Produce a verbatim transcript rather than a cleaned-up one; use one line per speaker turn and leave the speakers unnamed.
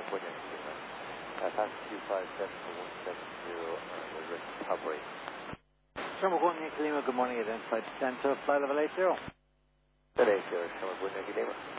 California Lima. Uh, pass two five seven to one seven zero on the recovery.
California Lima, good morning, identified center, flight level eight zero.
Flight eight zero, California Lima.